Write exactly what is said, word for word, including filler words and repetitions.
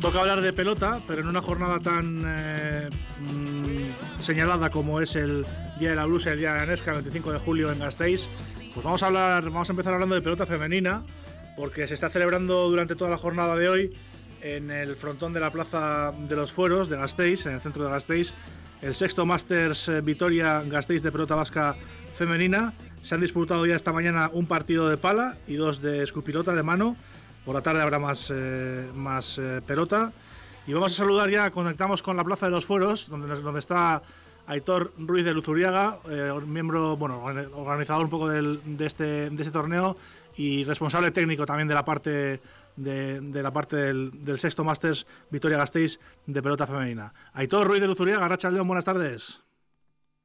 Toca hablar de pelota, pero en una jornada tan eh, mmm, señalada como es el Día de la Blues y el Día de la Nesca, el veinticinco de julio en Gasteiz, pues vamos a hablar, vamos a empezar hablando de pelota femenina, porque se está celebrando durante toda la jornada de hoy en el frontón de la Plaza de los Fueros de Gasteiz, en el centro de Gasteiz, el sexto Masters Vitoria Gasteiz de pelota vasca femenina. Se han disputado ya esta mañana un partido de pala y dos de escupilota de mano. Por la tarde habrá más, eh, más eh, pelota. Y vamos a saludar ya, conectamos con la Plaza de los Fueros, donde, donde está Aitor Ruiz de Luzuriaga, eh, miembro, bueno, organizador un poco del, de, este, de este torneo y responsable técnico también de la parte, de, de la parte del, del sexto Masters Vitoria Gasteiz de pelota femenina. Aitor Ruiz de Luzuriaga, Arratsaldeon, buenas tardes.